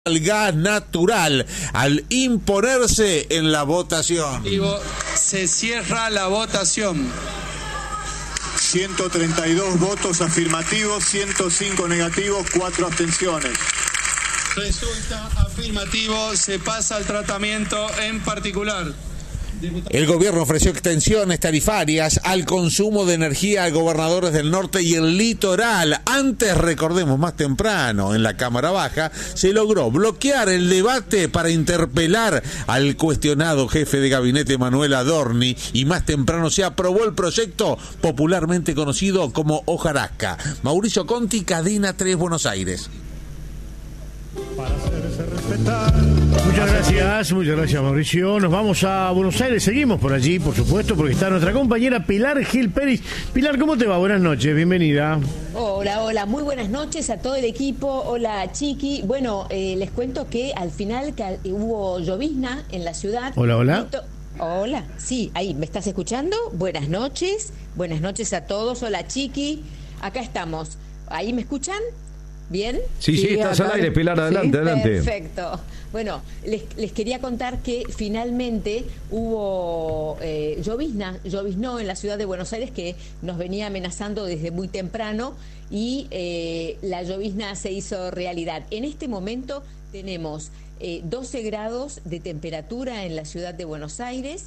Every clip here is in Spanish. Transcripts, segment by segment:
al gas natural al imponerse en la votación. Se cierra la votación. 132 votos afirmativos, 105 negativos, 4 abstenciones. Resulta afirmativo, se pasa al tratamiento en particular. El gobierno ofreció extensiones tarifarias al consumo de energía a gobernadores del norte y el litoral. Antes, recordemos, más temprano, en la Cámara Baja, se logró bloquear el debate para interpelar al cuestionado jefe de gabinete Manuel Adorni, y más temprano se aprobó el proyecto popularmente conocido como hojarasca. Mauricio Conti, Cadena 3, Buenos Aires. Para hacerse respetar. Muchas gracias Mauricio. Nos vamos a Buenos Aires, seguimos por allí, por supuesto, porque está nuestra compañera Pilar Gil Pérez. Pilar, ¿cómo te va? Buenas noches, bienvenida. Hola, muy buenas noches a todo el equipo. Hola, Chiqui. Bueno, les cuento que al final hubo llovizna en la ciudad. Hola. Hola, sí, ahí, ¿me estás escuchando? Buenas noches a todos. Hola, Chiqui. Acá estamos. ¿Ahí me escuchan? ¿Bien? Sí, estás al aire, Pilar, adelante. Perfecto. Bueno, les quería contar que finalmente hubo lloviznó en la ciudad de Buenos Aires, que nos venía amenazando desde muy temprano, y la llovizna se hizo realidad. En este momento tenemos 12 grados de temperatura en la ciudad de Buenos Aires.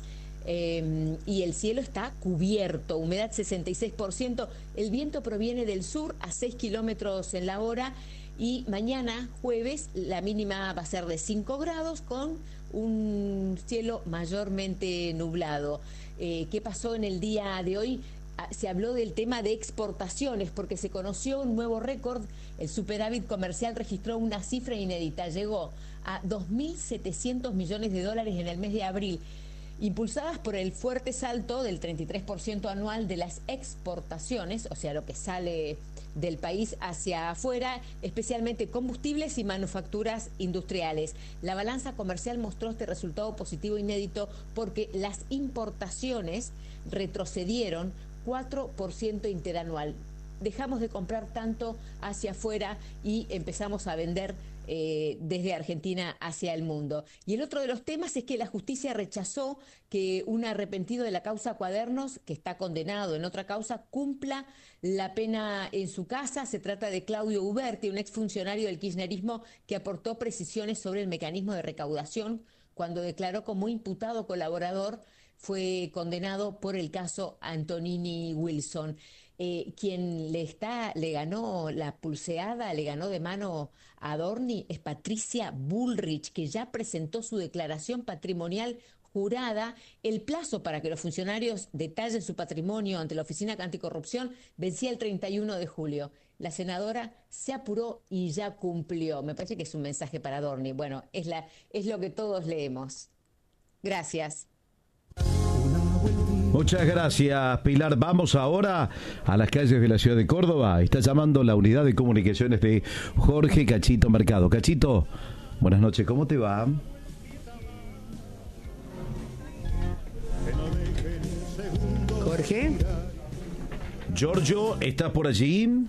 Y el cielo está cubierto, humedad 66%, el viento proviene del sur a 6 kilómetros en la hora, y mañana jueves la mínima va a ser de 5 grados con un cielo mayormente nublado. ¿Qué pasó en el día de hoy? Se habló del tema de exportaciones porque se conoció un nuevo récord. El superávit comercial registró una cifra inédita, llegó a 2.700 millones de dólares en el mes de abril, impulsadas por el fuerte salto del 33% anual de las exportaciones, o sea, lo que sale del país hacia afuera, especialmente combustibles y manufacturas industriales. La balanza comercial mostró este resultado positivo inédito porque las importaciones retrocedieron 4% interanual. Dejamos de comprar tanto hacia afuera y empezamos a vender desde Argentina hacia el mundo. Y el otro de los temas es que la justicia rechazó que un arrepentido de la causa Cuadernos, que está condenado en otra causa, cumpla la pena en su casa. Se trata de Claudio Uberti, un exfuncionario del kirchnerismo que aportó precisiones sobre el mecanismo de recaudación cuando declaró como imputado colaborador. Fue condenado por el caso Antonini Wilson. Quien le ganó la pulseada, le ganó de mano a Adorni, es Patricia Bullrich, que ya presentó su declaración patrimonial jurada. El plazo para que los funcionarios detallen su patrimonio ante la Oficina Anticorrupción vencía el 31 de julio. La senadora se apuró y ya cumplió. Me parece que es un mensaje para Adorni. Bueno, es lo que todos leemos. Gracias. Muchas gracias, Pilar. Vamos ahora a las calles de la ciudad de Córdoba. Está llamando la unidad de comunicaciones de Jorge Cachito Mercado. Cachito, buenas noches, ¿cómo te va? Jorge. Giorgio, ¿estás por allí?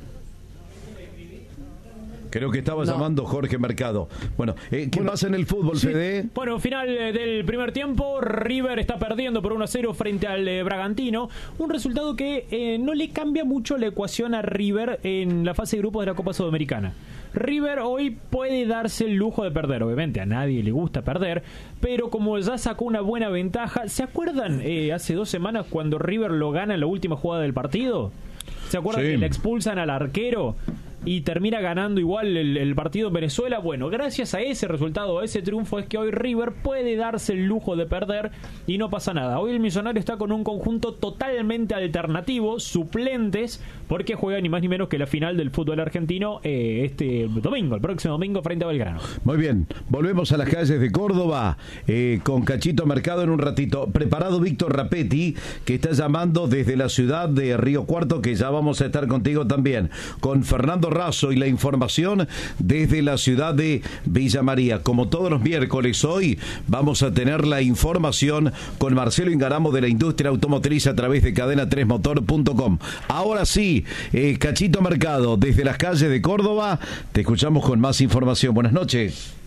Creo que estaba llamando Jorge Mercado. Bueno, ¿qué pasa en el fútbol, sí. Fede? Bueno, final del primer tiempo, River está perdiendo por 1-0 frente al Bragantino. Un resultado que no le cambia mucho la ecuación a River en la fase de grupos de la Copa Sudamericana. River hoy puede darse el lujo de perder. Obviamente a nadie le gusta perder, pero como ya sacó una buena ventaja, ¿se acuerdan hace 2 semanas cuando River lo gana en la última jugada del partido? ¿Se acuerdan que le expulsan al arquero y termina ganando igual el partido en Venezuela? Bueno, gracias a ese resultado, a ese triunfo, es que hoy River puede darse el lujo de perder y no pasa nada. Hoy el Millonario está con un conjunto totalmente alternativo, suplentes, porque juega ni más ni menos que la final del fútbol argentino el próximo domingo frente a Belgrano. Muy bien, volvemos a las calles de Córdoba con Cachito Mercado en un ratito. Preparado Víctor Rapetti, que está llamando desde la ciudad de Río Cuarto, que ya vamos a estar contigo también, con Fernando Razo y la información desde la ciudad de Villa María. Como todos los miércoles, hoy vamos a tener la información con Marcelo Ingaramo de la industria automotriz a través de cadena3motor.com. Ahora sí, Cachito Mercado, desde las calles de Córdoba, te escuchamos con más información. Buenas noches.